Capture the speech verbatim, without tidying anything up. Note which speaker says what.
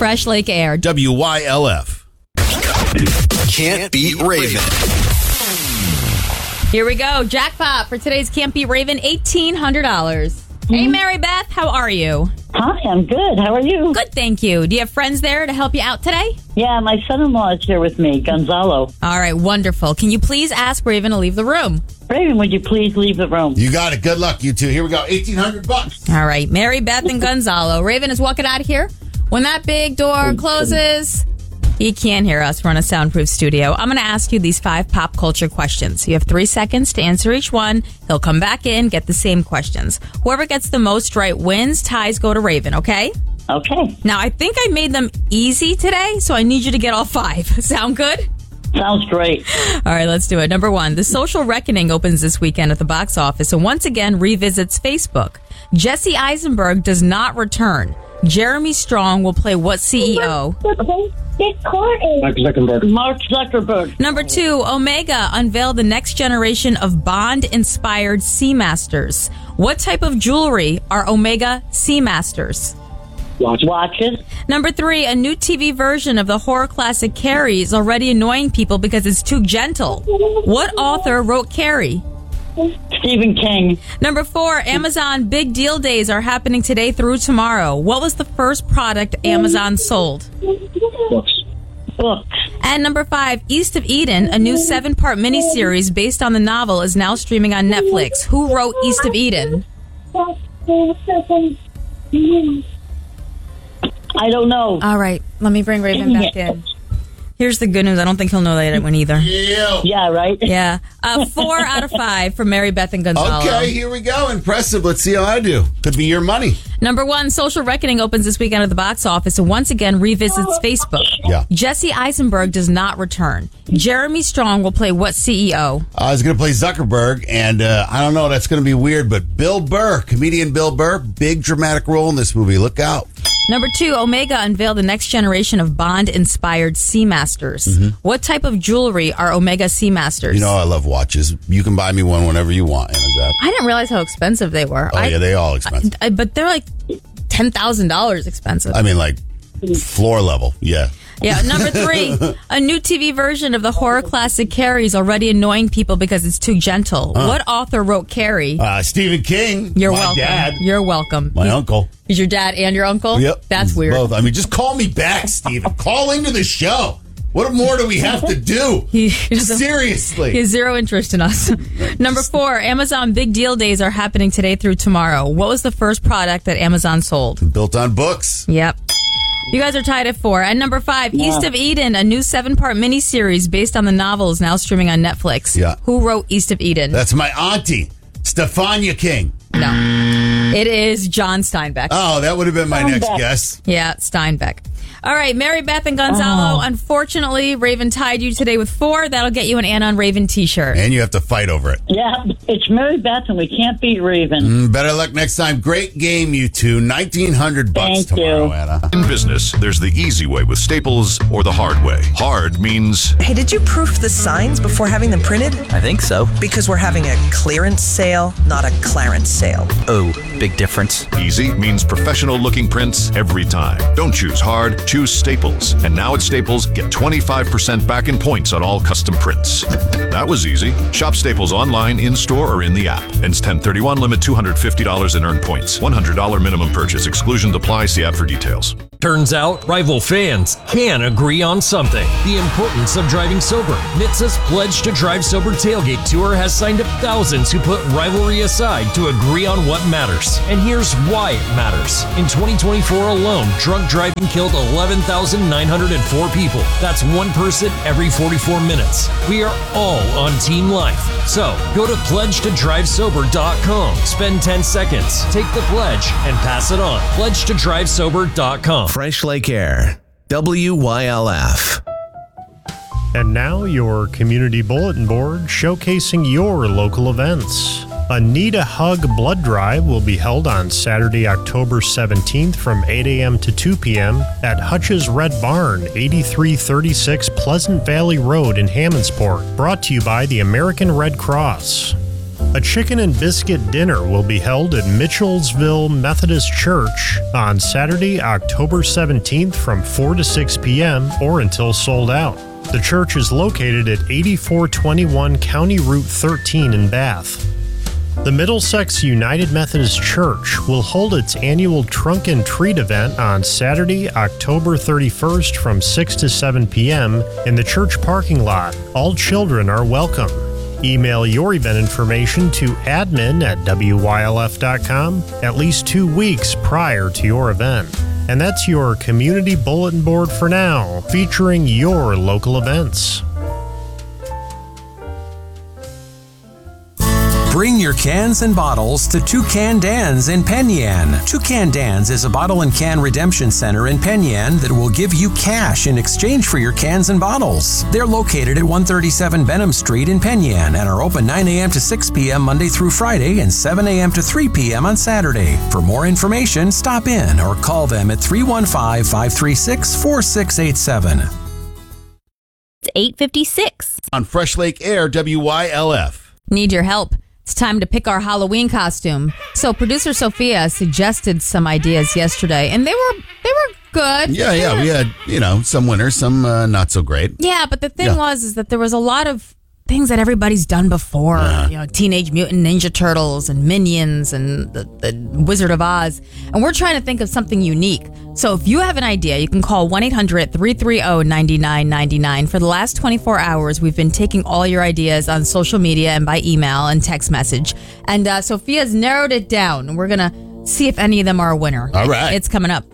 Speaker 1: Fresh Lake Air.
Speaker 2: W Y L F.
Speaker 3: Can't beat Raven.
Speaker 1: Here we go. Jackpot for today's Can't Beat Raven, eighteen hundred dollars. Mm-hmm. Hey, Mary Beth, how are you?
Speaker 4: Hi, I'm good. How are you?
Speaker 1: Good, thank you. Do you have friends there to help you out today?
Speaker 4: Yeah, my son-in-law is here with me, Gonzalo.
Speaker 1: All right, wonderful. Can you please ask Raven to leave the room?
Speaker 4: Raven, would you please leave the room?
Speaker 2: You got it. Good luck, you two. Here we go. eighteen hundred bucks.
Speaker 1: All right, Mary Beth and Gonzalo. Raven is walking out of here. When that big door closes, he can't hear us. We're in a soundproof studio. I'm going to ask you these five pop culture questions. You have three seconds to answer each one. He'll come back in, get the same questions. Whoever gets the most right wins. Ties go to Raven, okay?
Speaker 4: Okay.
Speaker 1: Now, I think I made them easy today, so I need you to get all five. Sound good?
Speaker 4: Sounds great.
Speaker 1: All right, let's do it. Number one, The Social Reckoning opens this weekend at the box office and once again revisits Facebook. Jesse Eisenberg does not return. Jeremy Strong will play what C E O?
Speaker 4: Mark Zuckerberg. Mark Zuckerberg.
Speaker 1: Number two, Omega unveiled the next generation of Bond-inspired Seamasters. What type of jewelry are Omega Seamasters?
Speaker 4: Watch. Watches.
Speaker 1: Number three, a new T V version of the horror classic Carrie is already annoying people because it's too gentle. What author wrote Carrie?
Speaker 4: Stephen King.
Speaker 1: Number four, Amazon Big Deal Days are happening today through tomorrow. What was the first product Amazon sold?
Speaker 4: Books. Books.
Speaker 1: And number five, East of Eden, a new seven-part miniseries based on the novel, is now streaming on Netflix. Who wrote East of Eden?
Speaker 4: I don't know.
Speaker 1: All right, let me bring Raven back in. Here's the good news. I don't think he'll know that one either.
Speaker 2: Yeah.
Speaker 4: Yeah, right?
Speaker 1: Yeah. Uh, four out of five for Mary Beth and Gonzalo.
Speaker 2: Okay, here we go. Impressive. Let's see how I do. Could be your money.
Speaker 1: Number one, Social Reckoning opens this weekend at the box office and once again revisits Facebook.
Speaker 2: Yeah.
Speaker 1: Jesse Eisenberg does not return. Jeremy Strong will play what C E O?
Speaker 2: I was going to play Zuckerberg, and uh, I don't know, that's going to be weird, but Bill Burr, comedian Bill Burr, big dramatic role in this movie. Look out.
Speaker 1: Number two, Omega unveiled the next generation of Bond-inspired Seamasters. Mm-hmm. What type of jewelry are Omega Seamasters?
Speaker 2: You know I love watches. You can buy me one whenever you want, Anna.
Speaker 1: I didn't realize how expensive they were.
Speaker 2: Oh,
Speaker 1: I,
Speaker 2: yeah, they all expensive.
Speaker 1: I, I, but they're like ten thousand dollars expensive.
Speaker 2: I mean, like, floor level, yeah.
Speaker 1: Yeah, number three, a new T V version of the horror classic Carrie is already annoying people because it's too gentle. Huh. What author wrote Carrie?
Speaker 2: Uh, Stephen King.
Speaker 1: You're
Speaker 2: my
Speaker 1: welcome.
Speaker 2: dad.
Speaker 1: You're welcome.
Speaker 2: My
Speaker 1: he's,
Speaker 2: uncle.
Speaker 1: Is your dad and your uncle?
Speaker 2: Yep.
Speaker 1: That's weird.
Speaker 2: Both. I mean, just call me back, Stephen. Call into the show. What more do we have to do?
Speaker 1: He,
Speaker 2: Seriously.
Speaker 1: He has zero interest in us. Number four, Amazon Big Deal Days are happening today through tomorrow. What was the first product that Amazon sold?
Speaker 2: Built on books.
Speaker 1: Yep. You guys are tied at four. And number five, yeah. East of Eden, a new seven-part miniseries based on the novel is now streaming on Netflix.
Speaker 2: Yeah.
Speaker 1: Who wrote East of Eden?
Speaker 2: That's my auntie, Stefania King.
Speaker 1: No. It is John Steinbeck.
Speaker 2: Oh, that would have been my Steinbeck. next guess.
Speaker 1: Yeah, Steinbeck. All right, Mary Beth and Gonzalo.
Speaker 4: Oh.
Speaker 1: Unfortunately, Raven tied you today with four. That'll get you an Anna and Raven t-shirt.
Speaker 2: And you have to fight over it.
Speaker 4: Yeah, it's Mary Beth and we can't beat Raven.
Speaker 2: Mm, better luck next time. Great game, you two. nineteen hundred bucks
Speaker 4: Thank
Speaker 2: tomorrow,
Speaker 4: you.
Speaker 2: Anna.
Speaker 5: In business, there's the easy way with Staples or the hard way. Hard means...
Speaker 6: Hey, did you proof the signs before having them printed?
Speaker 7: I think so.
Speaker 6: Because we're having a clearance sale, not a Clarence sale.
Speaker 7: Oh, big difference.
Speaker 5: Easy means professional-looking prints every time. Don't choose hard, choose Staples. And now at Staples, get twenty-five percent back in points on all custom prints. That was easy. Shop Staples online, in-store, or in the app. Ends ten thirty-one, limit two hundred fifty dollars in earned points. one hundred dollars minimum purchase. Exclusion applies. See app for details.
Speaker 8: Turns out, rival fans can agree on something. The importance of driving sober. N H T S A's Pledge to Drive Sober Tailgate Tour has signed up thousands who put rivalry aside to agree on what matters. And here's why it matters. In twenty twenty-four alone, drunk driving killed eleven thousand nine hundred four people. That's one person every forty-four minutes. We are all on Team Life. So, go to pledge to drive sober dot com. Spend ten seconds, take the pledge, and pass it on. pledge to drive sober dot com.
Speaker 3: Fresh Lake Air, W Y L F.
Speaker 9: And now your community bulletin board showcasing your local events. A Need a Hug blood drive will be held on Saturday, October seventeenth from eight a.m. to two p.m. at Hutch's Red Barn, eighty-three thirty-six Pleasant Valley Road in Hammondsport. Brought to you by the American Red Cross. A chicken and biscuit dinner will be held at Mitchellsville Methodist Church on Saturday, October seventeenth from four to six p.m. or until sold out. The church is located at eighty-four twenty-one County Route thirteen in Bath. The Middlesex United Methodist Church will hold its annual Trunk and Treat event on Saturday, October thirty-first from six to seven p.m. in the church parking lot. All children are welcome. Email your event information to admin at W Y L F dot com at least two weeks prior to your event. And that's your community bulletin board for now, featuring your local events.
Speaker 7: Bring your cans and bottles to Toucan Dan's in Penn Yan. Toucan Dan's is a bottle and can redemption center in Penn Yan that will give you cash in exchange for your cans and bottles. They're located at one thirty-seven Benham Street in Penn Yan and are open nine a.m. to six p.m. Monday through Friday and seven a.m. to three p.m. on Saturday. For more information, stop in or call them at three one five, five three six, four six eight seven.
Speaker 10: It's eight fifty-six.
Speaker 2: On Fresh Lake Air, W Y L F.
Speaker 1: Need your help. It's time to pick our Halloween costume. So producer Sophia suggested some ideas yesterday, and they were they were good.
Speaker 2: Yeah, yeah, we had, you know, some winners, some uh, not so great.
Speaker 1: Yeah, but the thing
Speaker 2: Yeah.
Speaker 1: was is that there was a lot of things that everybody's done before.
Speaker 2: Uh-huh.
Speaker 1: You know, Teenage Mutant Ninja Turtles and Minions and the, the Wizard of Oz. And we're trying to think of something unique. So if you have an idea, you can call one eight hundred, three three zero, nine nine nine nine. For the last twenty-four hours, we've been taking all your ideas on social media and by email and text message. And uh, Sophia's narrowed it down. We're going to see if any of them are a winner.
Speaker 2: All right.
Speaker 1: It's coming up.